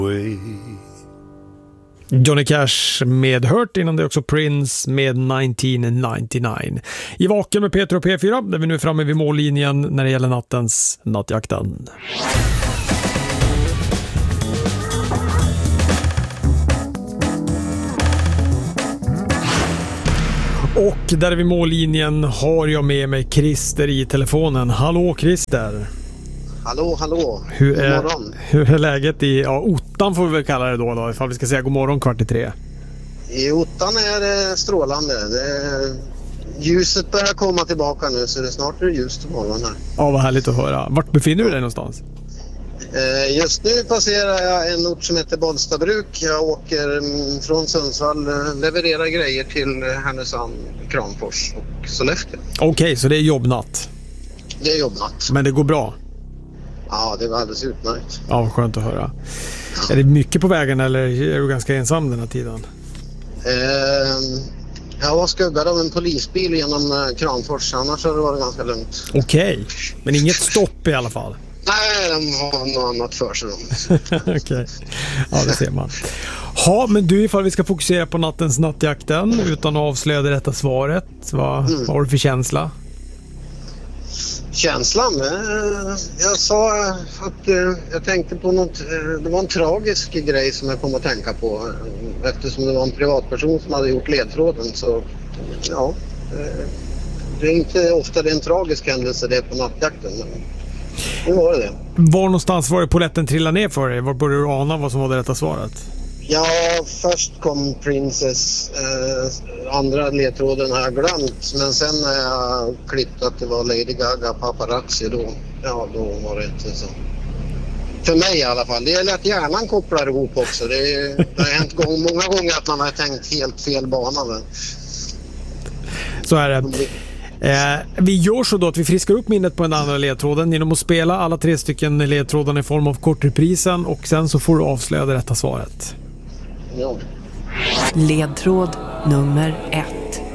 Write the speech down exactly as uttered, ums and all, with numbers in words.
Johnny Cash med Hurt, innan det också Prince med nittonhundranittionio. I Vaken med Peter och P fyra, där vi nu är framme vid mållinjen när det gäller nattens nattjakten. Och där vid mållinjen har jag med mig Christer i telefonen. Hallå Christer! Hallå, hallå. Hur är, god morgon. Hur är läget i ja, Ottan får vi väl kalla det då, då ifall vi ska säga god morgon kvart i tre? I Ottan är det strålande. Det är, ljuset börjar komma tillbaka nu, så det är snart är det ljust på morgonen här. Ja, vad härligt att höra. Vart befinner du dig någonstans? Eh, just nu passerar jag en ort som heter Bollstabruk. Jag åker mm, från Sundsvall, levererar grejer till Härnösand, Kramfors och Sollefteå. Okej, okay, så det är jobbnatt. Det är jobbnatt. Men det går bra? Ja, det var alldeles utmärkt. Ja, skönt att höra. Ja. Är det mycket på vägen eller är du ganska ensam den här tiden? Eh, jag var skuggad av en polisbil genom Kramfors, annars har det varit ganska lugnt. Okej, okay. Men inget stopp i alla fall? Nej, de har något annat för sig. Okej, okay. Ja det ser man. Ja, men du, ifall vi ska fokusera på nattens nattjakten utan att avslöja det rätta svaret, vad, mm. vad har du för känsla? Känslan? Eh, jag sa att eh, jag tänkte på något, eh, det var en tragisk grej som jag kom att tänka på. Eh, eftersom det var en privatperson som hade gjort ledtråden, så ja, eh, det är inte ofta det är en tragisk händelse det är på nattjakten. Men nu var det det. Var någonstans var det polletten trillade ner för dig? Var började du ana vad som var det rätta svaret? Ja, först kom Princess, eh, andra ledtråden har jag glömt, men sen när jag klippt att det var Lady Gaga Paparazzi, då, ja, då var det inte så. För mig i alla fall. Det är lätt hjärnan kopplar ihop också. Det, är, det har hänt gång, många gånger att man har tänkt helt fel bana. Men... Så är det. Eh, vi gör så då att vi friskar upp minnet på den andra ledtråden genom att spela alla tre stycken ledtrådarna i form av kortreprisen, och sen så får du avslöja det rätta svaret. Ja. Ledtråd nummer ett.